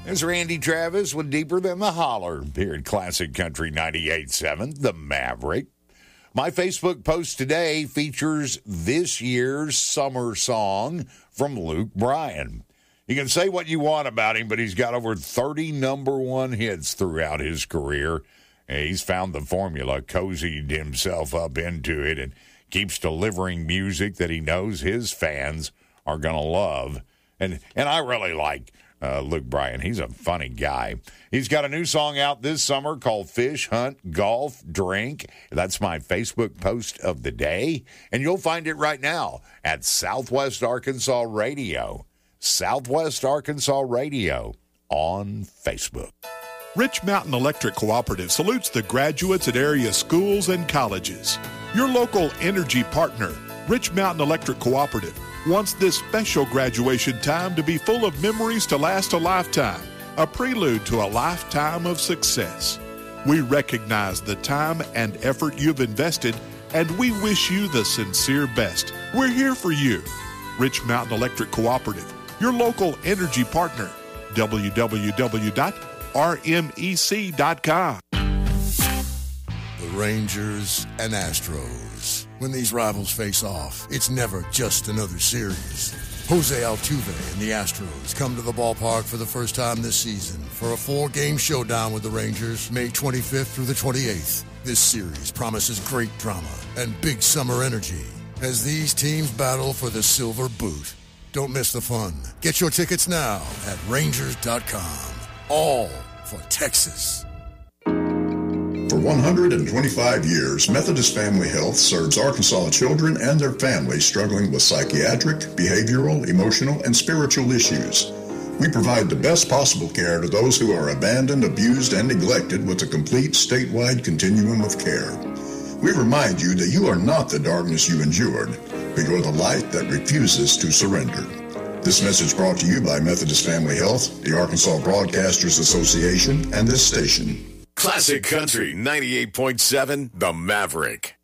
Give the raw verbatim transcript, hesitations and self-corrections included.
It's Randy Travis with Deeper Than the Holler here at Classic Country ninety-eight point seven, The Maverick. My Facebook post today features this year's summer song from Luke Bryan. You can say what you want about him, but he's got over thirty number one hits throughout his career. He's found the formula, cozied himself up into it, and keeps delivering music that he knows his fans are going to love. And and I really like uh, Luke Bryan. He's a funny guy. He's got a new song out this summer called Fish, Hunt, Golf, Drink. That's my Facebook post of the day. And you'll find it right now at Southwest Arkansas Radio. Southwest Arkansas Radio on Facebook. Rich Mountain Electric Cooperative salutes the graduates at area schools and colleges. Your local energy partner, Rich Mountain Electric Cooperative, wants this special graduation time to be full of memories to last a lifetime, a prelude to a lifetime of success. We recognize the time and effort you've invested, and we wish you the sincere best. We're here for you. Rich Mountain Electric Cooperative, your local energy partner. w w w dot r m e c dot com. The Rangers and Astros. When these rivals face off, it's never just another series. Jose Altuve and the Astros come to the ballpark for the first time this season for a four-game showdown with the Rangers, May twenty-fifth through the twenty-eighth. This series promises great drama and big summer energy as these teams battle for the silver boot. Don't miss the fun. Get your tickets now at rangers dot com. All for Texas. For one hundred twenty-five years, Methodist Family Health serves Arkansas children and their families struggling with psychiatric, behavioral, emotional, and spiritual issues. We provide the best possible care to those who are abandoned, abused, and neglected with a complete statewide continuum of care. We remind you that you are not the darkness you endured, but you're the light that refuses to surrender. This message brought to you by Methodist Family Health, the Arkansas Broadcasters Association, and this station. Classic Country ninety-eight point seven, The Maverick.